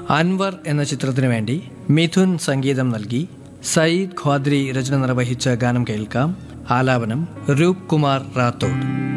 അൻവർ എന്ന ചിത്രത്തിനു വേണ്ടി മിഥുൻ സംഗീതം നൽകി സയ്യിദ് ഖ്വാദ്രി രചന നിർവഹിച്ച ഗാനം കേൾക്കാം. ആലാപനം രൂപ് കുമാർ റാത്തോഡ്.